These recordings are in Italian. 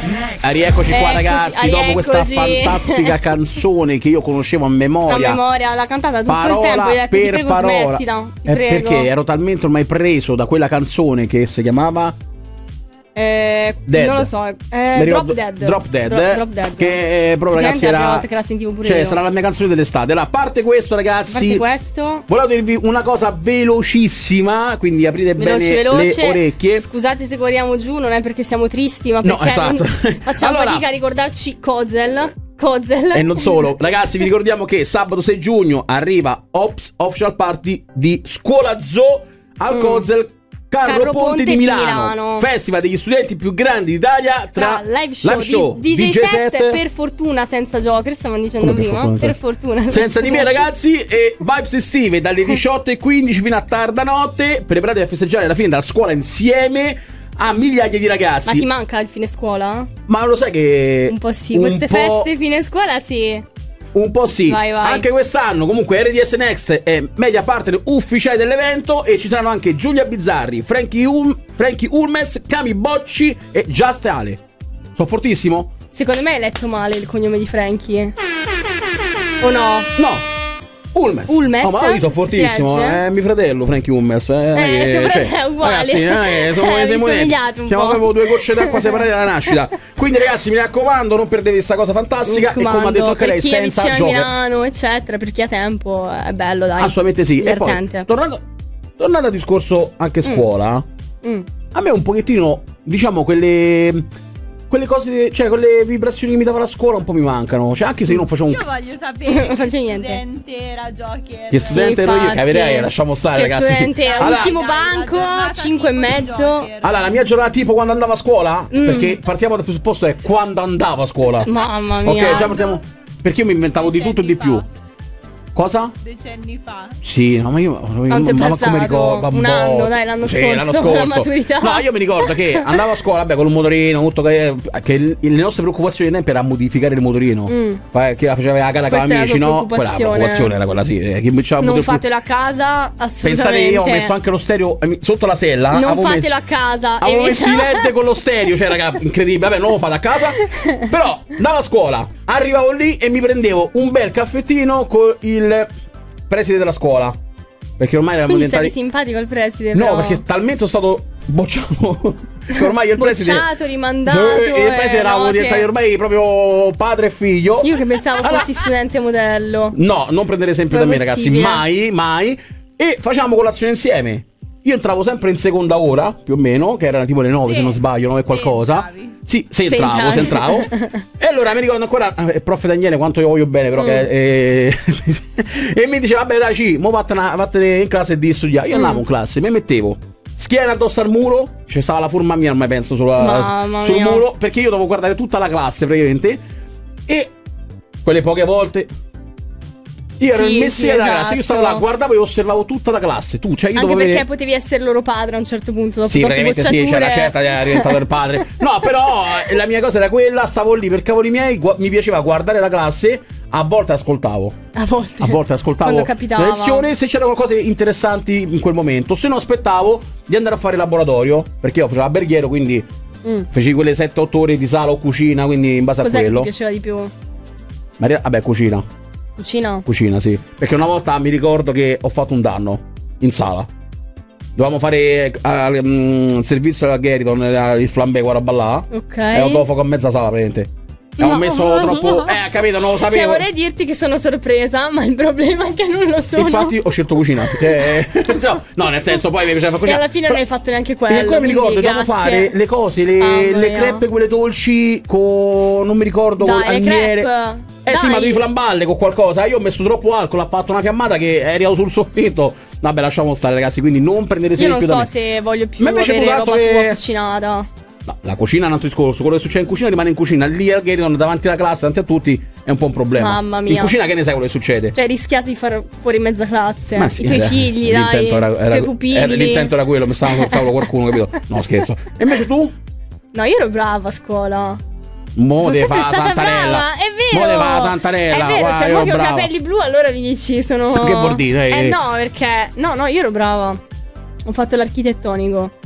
Rieccoci qua ragazzi, dopo questa fantastica canzone che io conoscevo a memoria. A memoria, l'ha cantata tutto parola il tempo. Io ho detto, per ti prego, parola. smettila, ti prego. Perché ero talmente ormai preso da quella canzone che si chiamava Dead. Non lo so, Drop Dead, che proprio ragazzi era la prima volta che la sentivo pure cioè io. sarà la mia canzone dell'estate. Allora, a parte questo ragazzi, volevo dirvi una cosa velocissima, quindi aprite bene le orecchie. Scusate se corriamo giù, non è perché siamo tristi, ma perché facciamo fatica a ricordarci Kozel. E non solo, ragazzi, vi ricordiamo che sabato 6 giugno arriva Ops Official Party di Scuola Zoo al Kozel Carlo Ponte di Milano, festival degli studenti più grandi d'Italia tra live show DJ set, per fortuna senza Joker, stavamo dicendo prima, per fortuna senza di me ragazzi, e vibes estive dalle 18:15 fino a tarda notte. Preparatevi a festeggiare la fine della scuola insieme a migliaia di ragazzi. Ma ti manca il fine scuola? Ma lo sai che un po' sì, queste feste fine scuola sì. Un po' sì, vai. Anche quest'anno comunque RDS Next è media partner ufficiale dell'evento e ci saranno anche Giulia Bizzarri, Frankie Ulmes, Cami Bocci e Just Ale. Sono fortissimo? Secondo me hai letto male il cognome di Frankie. O no? No. Ulmes. Oh, ma io sono fortissimo. È mio fratello Frankie Ulmes. Tuo fratello è uguale. Ragazzi, siamo proprio due gocce d'acqua separate dalla nascita. Quindi ragazzi, mi raccomando, non perdetevi questa cosa fantastica. E come ha detto anche lei, senza Joker. Per chi è vicino a Milano, eccetera, per chi ha tempo, è bello, dai. Assolutamente sì. Divertente. E poi, tornando al discorso anche scuola, a me un pochettino, diciamo, quelle cose, cioè quelle vibrazioni che mi dava la scuola un po' mi mancano. Cioè, anche se io non facevo Io voglio sapere non facevo niente. Studente era Joker. Che studente ero io, che avrei, lasciamo stare che ragazzi. Studente, ultimo banco, 5,5. Allora, la mia giornata tipo quando andavo a scuola, perché partiamo dal presupposto è quando andavo a scuola. Mamma mia. Ok, già partiamo. Perché io mi inventavo di tutto e di più. Cosa? Decenni fa. Sì, no, ma io ma come ricordo? Un anno, dai, l'anno scorso. La maturità. No, io mi ricordo che andavo a scuola, vabbè, con un motorino, tutto che le nostre preoccupazioni tempo era modificare il motorino. Che la faceva la gara con amici, no? Quella preoccupazione era quella, sì. Non fatelo a casa, assolutamente. Pensate, io ho messo anche lo stereo sotto la sella. Non fatelo a casa. Avevo messo i LED con lo stereo, cioè, raga, incredibile. Vabbè, non lo fate a casa. Però andavo a scuola, arrivavo lì e mi prendevo un bel caffettino con il preside della scuola. Perché ormai eravamo diventati simpatico il preside. No, però. perché talmente sono stato bocciato che ormai io il preside bocciato, rimandato. E il preside eravamo diventati ormai proprio padre e figlio. Io che pensavo fossi studente modello. No, non prendere esempio da me ragazzi, mai. E facciamo colazione insieme. Io entravo sempre in seconda ora, più o meno, che erano tipo le 9 se non sbaglio, 9 qualcosa. Sì, se entravo. E allora mi ricordo ancora, prof Daniele, quanto io voglio bene, però e mi diceva, vabbè dai, mo vattene in classe e di studiare. Io andavo in classe, mi mettevo schiena addosso al muro, c'è stava la forma mia ormai penso sul muro, perché io dovevo guardare tutta la classe praticamente. E quelle poche volte io ero il messiere della classe, io stavo là, guardavo e osservavo tutta la classe. Anche perché potevi essere loro padre a un certo punto. Dopo praticamente sì, c'era certa, era diventato il padre. No, però la mia cosa era quella, stavo lì per cavoli miei, mi piaceva guardare la classe. A volte ascoltavo. A volte ascoltavo la lezione se c'era qualcosa di interessante in quel momento. Se no aspettavo di andare a fare il laboratorio, perché io facevo alberghiero, quindi facevi quelle 7-8 ore di sala o cucina, quindi in base a quello. Cos'è che ti piaceva di più? Vabbè, cucina. Cucina, sì. Perché una volta mi ricordo che ho fatto un danno in sala. Dovevamo fare servizio alla Geriton, il flambé, guarda ballà. Ok. E ho dato fuoco a mezza sala, praticamente. Ho messo troppo. Capito, non lo sapevo. Cioè, vorrei dirti che sono sorpresa, ma il problema è che non lo sono. Infatti ho scelto cucina. No, nel senso, poi mi piaceva cucinare. E alla fine non hai fatto neanche quello. E ancora mi ricordo, dovevamo fare le cose, le crepe, quelle dolci con. Non mi ricordo, dai, al miele. Sì, ma devi flambarle con qualcosa. Io ho messo troppo alcol, ha fatto una fiammata che è arrivato sul soffitto. Vabbè, lasciamo stare, ragazzi. Quindi non prendere esempio. Io non so se voglio più avere roba tua cucinata. No, la cucina è un altro discorso. Quello che succede in cucina rimane in cucina. Lì al Geriton, davanti alla classe, davanti a tutti, è un po' un problema. Mamma mia. In cucina che ne sai quello che succede? Cioè, rischiate di far fuori mezza classe. Ma sì, i tuoi figli, dai. I tuoi pupilli. L'intento era quello, mi stavano sul tavolo qualcuno, capito? No, scherzo. E invece tu? No, io ero brava a scuola. Mo te fa la santarella. È vero. Mo te fa la santarella. È vero, cioè mo che ho capelli blu, allora mi dici sono. Che vuol dire? No, perché. No, io ero brava. Ho fatto l'architettonico.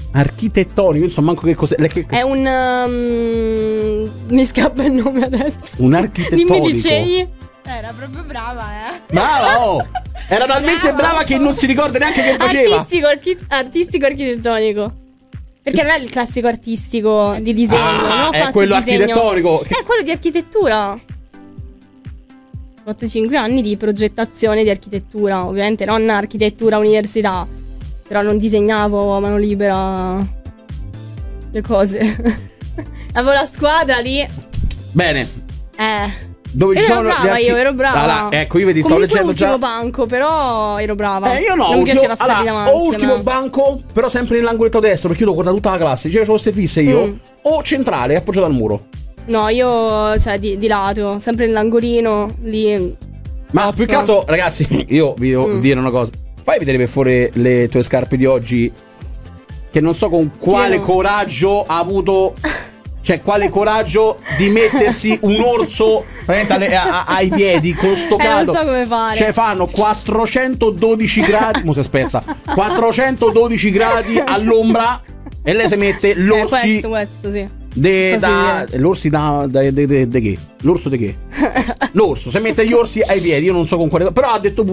Architettonico, insomma, manco che cos'è. È un mi scappa il nome adesso. Un architettonico. Dimmi DJ. Era proprio brava, Brava, oh! Era talmente brava che non si ricorda neanche che faceva. Artistico architettonico. Perché non è il classico artistico di disegno, no? È quello architettonico. È quello di architettura. Ho fatto 5 anni di progettazione di architettura. Ovviamente non architettura università. Però non disegnavo a mano libera le cose. Avevo la squadra lì. Bene. Dove ci sono io ero brava. Allora, ecco, io vedi, sto leggendo già. Ultimo banco, però ero brava. Io no, non mi piaceva stare davanti. O ultimo banco, però sempre nell'angoletto destro, perché io devo guardare tutta la classe. C'erano queste fisse io. O centrale, appoggiato al muro. No, io, cioè, di lato, sempre nell'angolino, lì. Ma più che altro, ragazzi, io vi devo dire una cosa. Fai vedere per favore le tue scarpe di oggi. Che non so con quale coraggio ha avuto. Cioè, quale coraggio di mettersi un orso ai piedi con sto caldo. Non so come fare. Cioè, fanno 412 gradi. Mo' si spezza. 412 gradi all'ombra. E lei si mette l'orsi. Questo sì. L'orsi che? L'orso di che? L'orso si mette gli orsi ai piedi. Io non so con quale. Però ha detto